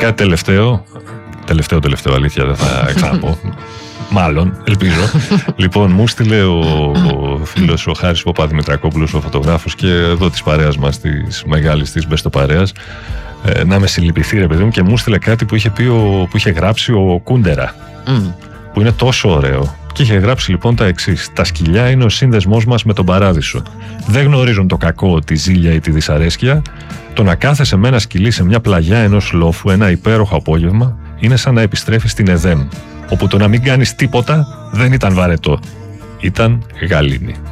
κάτι τελευταίο, αλήθεια, δεν θα ξαναπώ. Μάλλον, ελπίζω. Λοιπόν, μου στείλε ο φίλος ο Χάρης Παπαδημητρακόπουλος, ο φωτογράφος και εδώ της παρέας μας, της μεγάλης της μπεστοπαρέας, να με συλληπιθεί, ρε παιδί μου, και μου στείλε κάτι που είχε γράψει ο Κούντερα, που είναι τόσο ωραίο. Και είχε γράψει λοιπόν τα εξής: τα σκυλιά είναι ο σύνδεσμός μας με τον παράδεισο. Δεν γνωρίζουν το κακό, τη ζήλια ή τη δυσαρέσκεια. Το να κάθεσαι με ένα σκυλί σε μια πλαγιά ενός λόφου ένα υπέροχο απόγευμα είναι σαν να επιστρέφεις στην Εδέμ, όπου το να μην κάνεις τίποτα δεν ήταν βαρετό. Ήταν γαλήνη.